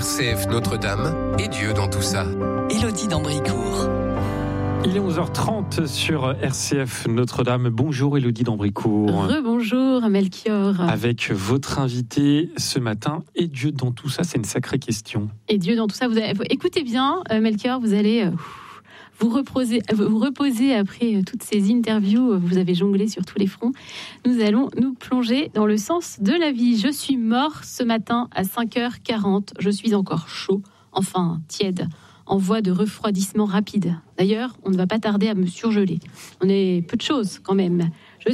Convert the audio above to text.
RCF Notre-Dame et Dieu dans tout ça. Élodie d'Ambricourt. Il est 11h30 sur RCF Notre-Dame. Bonjour Élodie d'Ambricourt. Rebonjour Melchior. Avec votre invité ce matin, et Dieu dans tout ça, c'est une sacrée question. Et Dieu dans tout ça, écoutez bien Melchior, vous allez vous reposer après toutes ces interviews, vous avez jonglé sur tous les fronts. Nous allons nous plonger dans le sens de la vie. Je suis mort ce matin à 5h40, je suis encore chaud, enfin tiède, en voie de refroidissement rapide. D'ailleurs, on ne va pas tarder à me surgeler. On est peu de choses quand même.